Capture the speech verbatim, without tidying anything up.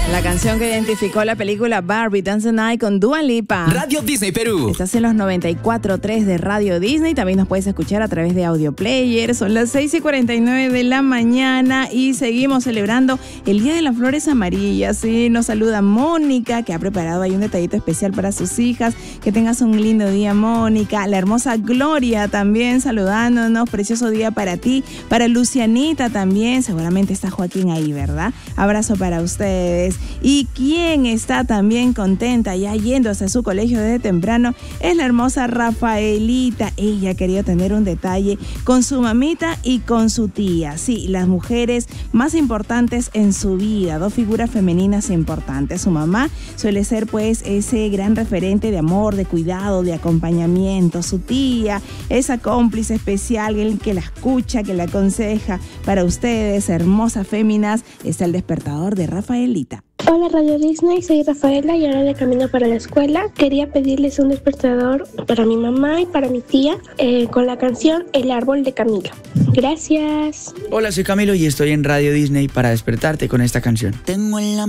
La canción que identificó la película Barbie Dance the Night con Dua Lipa. Radio Disney Perú. Estás en los noventa y cuatro punto tres de Radio Disney. También nos puedes escuchar a través de Audio Player. Son las seis y cuarenta y nueve de la mañana y seguimos celebrando el Día de las Flores Amarillas. Sí, nos saluda Mónica, que ha preparado ahí un detallito especial para sus hijas. Que tengas un lindo día, Mónica. La hermosa Gloria también saludándonos. Precioso día para ti. Para Lucianita también. Seguramente está Joaquín ahí, ¿verdad? Abrazo para ustedes. Y quien está también contenta ya yendo hasta su colegio desde temprano es la hermosa Rafaelita. Ella ha querido tener un detalle con su mamita y con su tía. Sí, las mujeres más importantes en su vida, dos figuras femeninas importantes. Su mamá suele ser pues ese gran referente de amor, de cuidado, de acompañamiento. Su tía, esa cómplice especial, el que la escucha, que la aconseja. Para ustedes, hermosas féminas, está el despertador de Rafaelita. Hola Radio Disney, soy Rafaela y ahora de camino para la escuela. Quería pedirles un despertador para mi mamá y para mi tía eh, con la canción El Árbol de Camilo. Gracias. Hola, soy Camilo y estoy en Radio Disney para despertarte con esta canción. Tengo en la